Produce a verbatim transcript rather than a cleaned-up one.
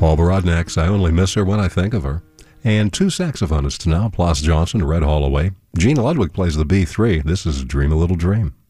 Paul Brodnack's I Only Miss Her When I Think of Her. And two saxophonists now, Plas Johnson, Red Holloway. Gene Ludwig plays the B three. This is Dream a Little Dream.